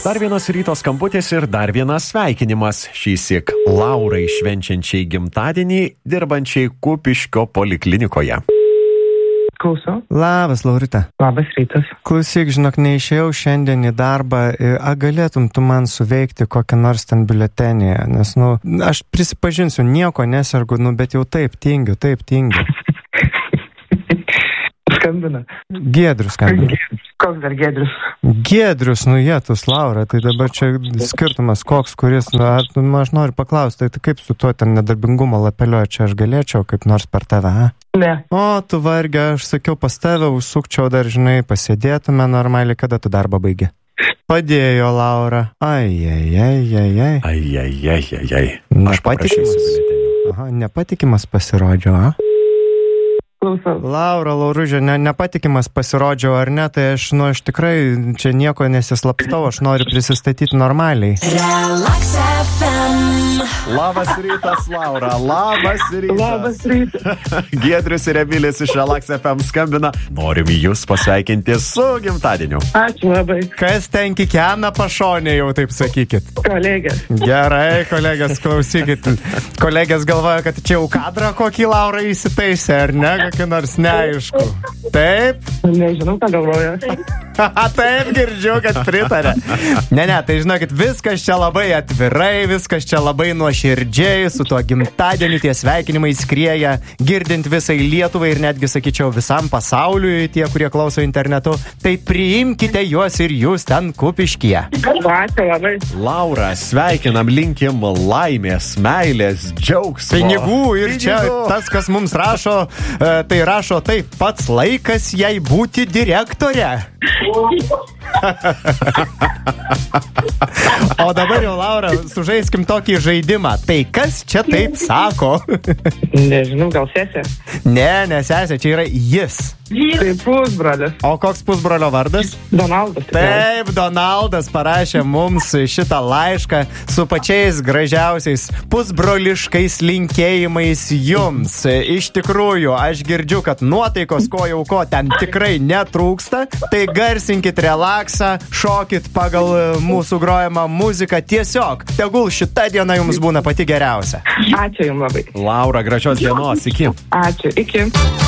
Dar vienas ryto skambutis ir dar vienas sveikinimas. Šįsyk Laurai švenčiančiai gimtadienį, dirbančiai Kupiškio poliklinikoje. Klausau. Labas, Laurita. Labas rytas. Klausyk, žinok, neišėjau šiandien į darbą. Ar galėtum tu man suveikti kokią nors ten biuletenį? Nes, aš prisipažinsiu, nieko nesergu, bet jau taip tingiu. Skambina. Giedrius skambina. Koks dar Giedrius? Giedrius, jėtus, Laura, tai dabar čia skirtumas koks, kuris, aš noriu paklausti, tai kaip su tuo ten nedarbingumo lapelio, čia aš galėčiau kaip nors per tave, a? Ne. O, tu vargė, aš sakiau pas tave, užsukčiau dar, žinai, pasėdėtume normaliai, kada tu darbą baigi. Padėjo, Laura. Ai. Aš paprašysiu. Aha, nepatikimas pasirodžiau, a? Klausau. Laura, Lauružė, nepatikimas pasirodžiau, ar ne, tai aš tikrai čia nieko nesislapstau, aš noriu prisistatyti normaliai. Relax FM. Labas rytas, Laura, labas rytas. Labas rytas. Giedrius ir Emilis iš Relax FM skambina. Norim jūs pasveikinti su gimtadieniu. Ačiū labai. Kas ten kikena pašonė, jau taip sakykit? Kolegės. Gerai, kolegės, klausykit. Kolegės galvoja, kad čia jau kadrą kokį Laura įsitaisė, ar ne? Kokį nors neaišku. Taip? Nežinau, ką galvoja. Taip, girdžiu, kad pritarė. Ne, tai žinokit, viskas čia labai atvirai, viskas čia labai nuoširdžiai, su tuo gimtadieniu tie sveikinimai skrieja, girdint visai Lietuvai ir netgi, sakyčiau, visam pasauliui, tie, kurie klauso internetu. Tai priimkite juos ir jūs ten Kupiškyje. Ačiū labai. Laura, sveikinam, linkim laimės, meilės, džiaugsmo. Pinigų ir čia tas, kas mums rašo, tai rašo taip, pats laikas jai būti direktorė. O dabar jau, Laura, sužaiskim tokį žaidimą. Tai kas čia taip sako? Nežinau, gal sesė? Ne sesė, čia yra jis. Tai pusbrolis. O koks pusbrolio vardas? Donaldas. Taip, Donaldas parašė mums šitą laišką su pačiais gražiausiais pusbroliškais linkėjimais jums. Iš tikrųjų, aš girdžiu, kad nuotaikos ko jau ko ten tikrai netrūksta. Tai garsinkit relaksą, šokit pagal mūsų grojamą muziką. Tiesiog, tegul šita diena jums būna pati geriausia. Ačiū jums labai. Laura, gražios dienos, iki. Ačiū, iki.